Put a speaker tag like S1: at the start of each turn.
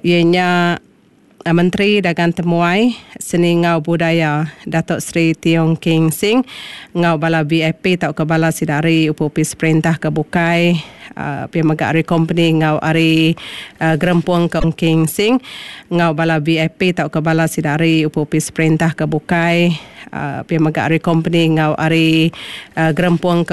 S1: ianya Menteri Dagang Temuai Seni Ngau Budaya Datuk Seri Tiong King Sing ngau bala VIP tau ke bala sidari upupis perintah ke Bukai pia maga ari company ngau ari Gerempuang ke King Sing ngau bala VIP tau ke bala sidari upupis perintah ke Bukai pia maga ari company ngau ari Gerempuang ke